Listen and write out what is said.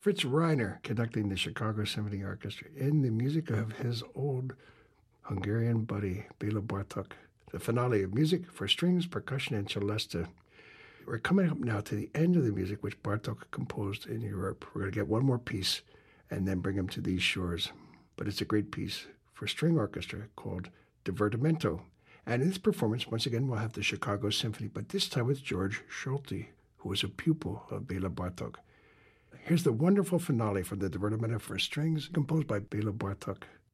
Fritz Reiner conducting the Chicago Symphony Orchestra in the music of his old Hungarian buddy, Bela Bartok. The finale of music for strings, percussion, and celesta. We're coming up now to the end of the music which Bartok composed in Europe. We're going to get one more piece and then bring him to these shores. But it's a great piece for string orchestra called Divertimento. And in this performance, once again, we'll have the Chicago Symphony, but this time with George Solti, who was a pupil of Bela Bartok. Here's the wonderful finale from the Divertimento for strings, composed by Bela Bartok.